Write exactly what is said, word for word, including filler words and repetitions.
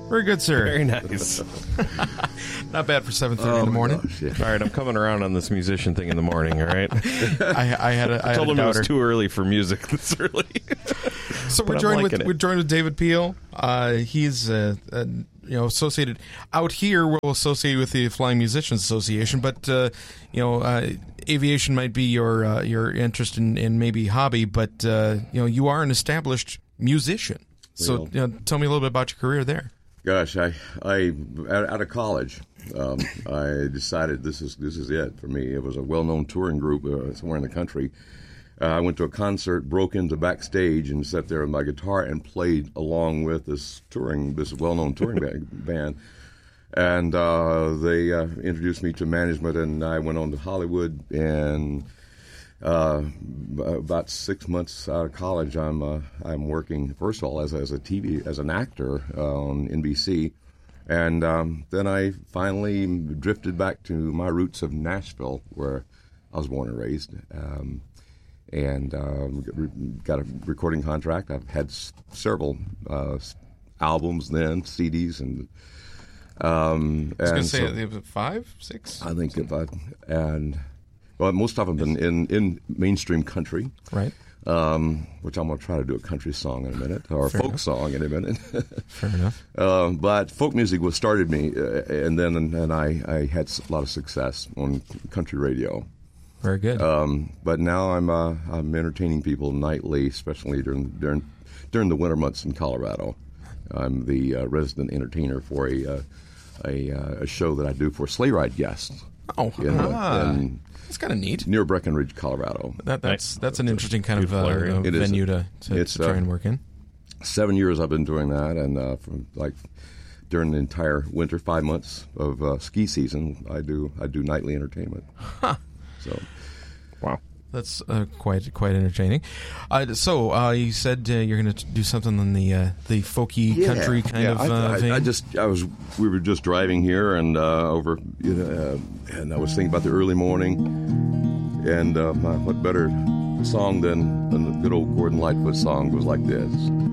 Very good, sir. Very nice. Not bad for seven thirty Oh, in the morning. gosh, yeah. All right, I'm coming around on this musician thing in the morning, all right? I, I had a, I I told had him a it was doubter. too early for music this early. So But we're I'm joined liking with it. we're joined with David Peel. Uh, he's uh, uh, you know associated out here. We'll associate with the Flying Musicians Association, but uh, you know uh, aviation might be your uh, your interest in, in maybe hobby, but uh, you know you are an established musician. So Well- you know, tell me a little bit about your career there. Gosh, I, I out, out of college, um, I decided this is this is it for me. It was a well-known touring group uh, somewhere in the country. Uh, I went to a concert, broke into backstage, and sat there with my guitar and played along with this touring, this well-known touring ba- band. And uh, they uh, introduced me to management, and I went on to Hollywood. And uh, about six months out of college, I'm uh, I'm working first of all as as a T V as an actor uh, on N B C, and um, then I finally drifted back to my roots of Nashville, where I was born and raised. Um, and um, got a recording contract. I've had s- several uh, s- albums then, C Ds, and um, I was going and to say so- it was five, six, I think if I and well, most of them been in, in mainstream country, right? um, which I'm going to try to do a country song in a minute or a Fair folk enough. song in a minute. Fair enough. Um, but folk music was started me, uh, and then and I, I had s- a lot of success on country radio. Very good. Um, but now I'm uh, I'm entertaining people nightly, especially during during during the winter months in Colorado. I'm the uh, resident entertainer for a uh, a, uh, a show that I do for sleigh ride guests oh, in, ah, in that's kind of neat. near Breckenridge, Colorado. That, that's Nice. that's an interesting kind of uh, beautiful area. uh, It is. venue to, to, It's, to try uh, and work in. Seven years I've been doing that, and uh, from like during the entire winter, five months of uh, ski season, I do I do nightly entertainment. Huh. So Wow. That's uh, quite quite entertaining. Uh, so uh, you said uh, you're going to do something in the uh, the folky country kind yeah, of I, uh, I, vein. I just I was we were just driving here and uh, over, you know, uh, and I was thinking about the early morning, and uh, my, what better song than, than the good old Gordon Lightfoot song goes like this.